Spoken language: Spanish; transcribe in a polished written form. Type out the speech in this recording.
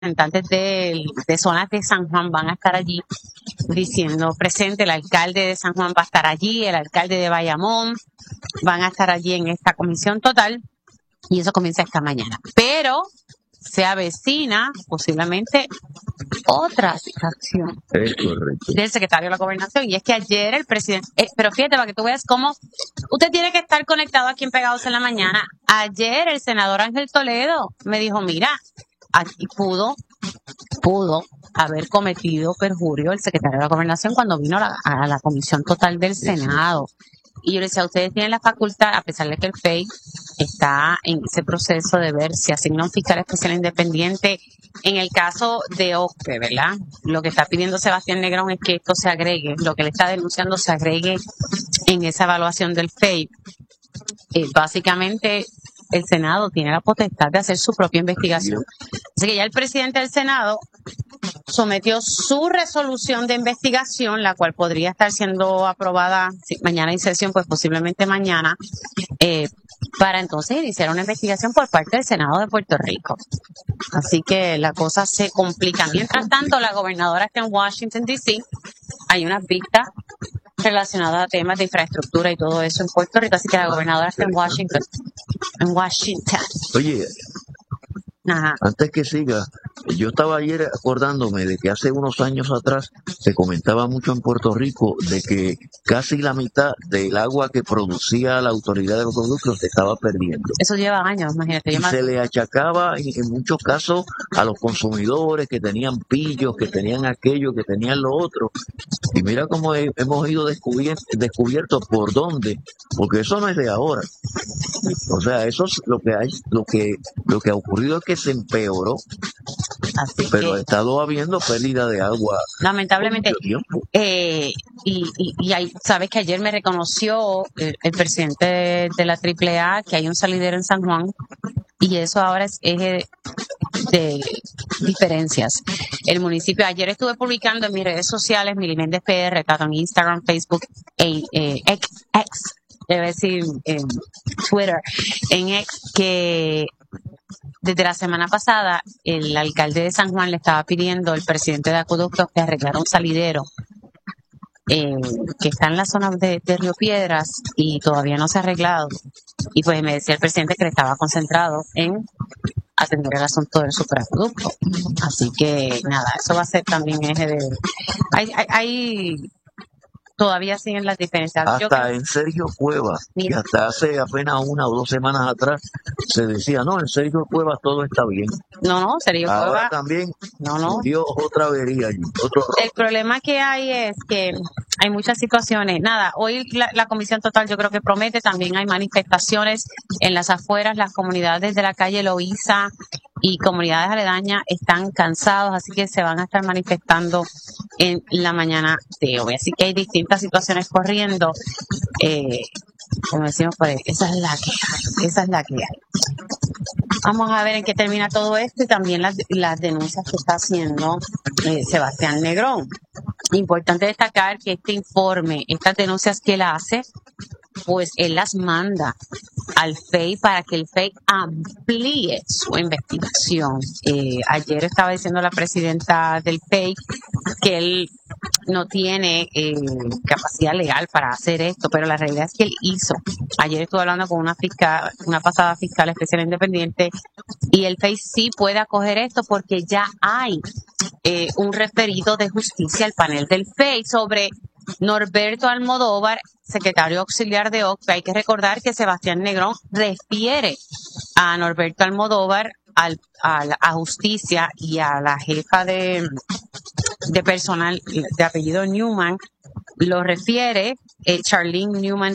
representantes de zonas de San Juan van a estar allí diciendo presente. El alcalde de San Juan va a estar allí, el alcalde de Bayamón van a estar allí en esta comisión total y eso comienza esta mañana. Pero se avecina posiblemente otra acción del secretario de la Gobernación, y es que ayer el presidente, pero fíjate para que tú veas cómo usted tiene que estar conectado aquí en Pegados en la Mañana. Ayer el senador Ángel Toledo me dijo, mira, aquí pudo haber cometido perjurio el secretario de la Gobernación cuando vino a la comisión total del Senado. Y yo le decía, ustedes tienen la facultad, a pesar de que el FEI está en ese proceso de ver si asigna un fiscal especial independiente. En el caso de OCPE, ¿verdad? Lo que está pidiendo Sebastián Negrón es que esto se agregue, lo que le está denunciando se agregue en esa evaluación del FEI. Básicamente, el Senado tiene la potestad de hacer su propia investigación. Así que ya el presidente del Senado sometió su resolución de investigación, la cual podría estar siendo aprobada mañana en sesión, pues posiblemente mañana, para entonces iniciar una investigación por parte del Senado de Puerto Rico. Así que la cosa se complica. Mientras tanto, la gobernadora está en Washington, D.C. Hay unas vistas relacionadas a temas de infraestructura y todo eso en Puerto Rico, así que la gobernadora está en Washington. Oye, ajá. Antes que siga, yo estaba ayer acordándome de que hace unos años atrás se comentaba mucho en Puerto Rico de que casi la mitad del agua que producía la autoridad de los productos se estaba perdiendo. Eso lleva años, imagínate. Y se le achacaba en muchos casos a los consumidores que tenían pillos, que tenían aquello, que tenían lo otro. Y mira cómo hemos ido descubierto por dónde, porque eso no es de ahora. O sea, eso es lo que ha ocurrido es que se empeoró. Así pero que, ha estado habiendo pérdida de agua. Lamentablemente. Por mucho tiempo. Y hay, sabes que ayer me reconoció el presidente de la AAA que hay un salidero en San Juan, y eso ahora es eje de diferencias. El municipio, ayer estuve publicando en mis redes sociales, Mili Méndez PR, tanto en Instagram, Facebook, X, debe decir en Twitter, en X, que desde la semana pasada el alcalde de San Juan le estaba pidiendo al presidente de Acueductos que arreglara un salidero que está en la zona de Río Piedras y todavía no se ha arreglado. Y pues me decía el presidente que le estaba concentrado en atender el asunto del superacueducto. Así que nada, eso va a ser también eje de... Hay todavía siguen las diferencias. Hasta en Sergio Cuevas, que hasta hace apenas 1 o 2 semanas atrás se decía, no, en Sergio Cuevas todo está bien. No, Sergio Cuevas. Ahora también dio otra avería allí. El problema que hay es que hay muchas situaciones. Nada, hoy la comisión total yo creo que promete, también hay manifestaciones en las afueras, las comunidades de la calle Loíza y comunidades aledañas están cansados, así que se van a estar manifestando en la mañana de hoy. Así que hay distintas situaciones corriendo. Como decimos, pues esa es la que hay. Vamos a ver en qué termina todo esto y también las denuncias que está haciendo Sebastián Negrón. Importante destacar que este informe, estas denuncias que él hace, pues él las manda al FEI para que el FEI amplíe su investigación. Ayer estaba diciendo la presidenta del FEI que él no tiene capacidad legal para hacer esto, pero la realidad es que él hizo. Ayer estuve hablando con una pasada fiscal especial independiente, y el FEI sí puede acoger esto porque ya hay un referido de justicia al panel del FEI sobre Norberto Almodóvar, secretario auxiliar de OCPE. Hay que recordar que Sebastián Negrón refiere a Norberto Almodóvar a justicia y a la jefa de personal de apellido Newman, lo refiere Charlene Newman